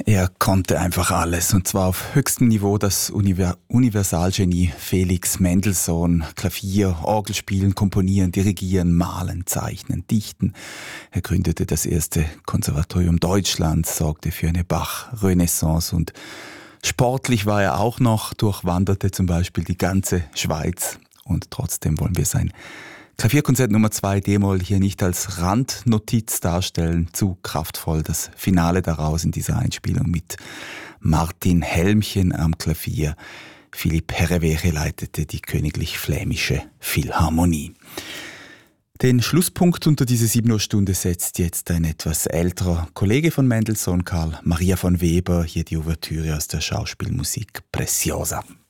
Er konnte einfach alles, und zwar auf höchstem Niveau. Das Universalgenie Felix Mendelssohn. Klavier, Orgel spielen, komponieren, dirigieren, malen, zeichnen, dichten. Er gründete das erste Konservatorium Deutschlands, sorgte für eine Bach-Renaissance und sportlich war er auch noch, durchwanderte zum Beispiel die ganze Schweiz. Und trotzdem wollen wir sein Klavierkonzert Nummer 2 D-Moll hier nicht als Randnotiz darstellen, zu kraftvoll. Das Finale daraus in dieser Einspielung mit Martin Helmchen am Klavier. Philipp Herrewere leitete die Königlich Flämische Philharmonie. Den Schlusspunkt unter diese 7 Uhr Stunde setzt jetzt ein etwas älterer Kollege von Mendelssohn, Karl Maria von Weber, hier die Ouvertüre aus der Schauspielmusik Preciosa.